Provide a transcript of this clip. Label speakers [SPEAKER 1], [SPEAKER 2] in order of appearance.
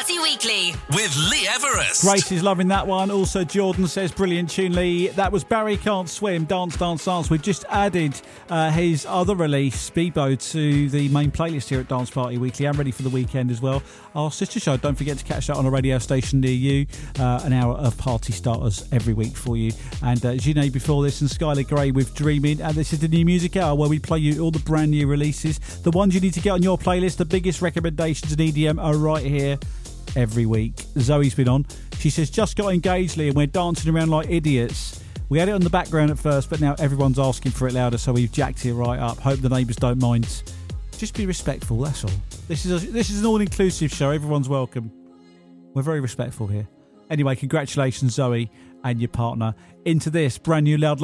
[SPEAKER 1] Party Weekly with Lee Everest.
[SPEAKER 2] Grace is loving that one. Also, Jordan says, brilliant tune, Lee. That was Barry Can't Swim, Dance, Dance, Dance. We've just added his other release, Bebo, to the main playlist here at Dance Party Weekly. I'm ready for the weekend as well. Our sister show, don't forget to catch that on a radio station near you. An hour of party starters every week for you. And Gine before this and Skylar Grey with Dreaming. And this is the New Music Hour where we play you all the brand new releases. The ones you need to get on your playlist, the biggest recommendations in EDM are right here every week. Zoe's been on. She says, just got engaged, Lee, and we're dancing around like idiots. We had it on the background at first, but now everyone's asking for it louder, so we've jacked it right up. Hope the neighbours don't mind. Just be respectful, that's all. This is an all-inclusive show. Everyone's welcome. We're very respectful here. Anyway, congratulations, Zoe, and your partner. Into this brand new Loud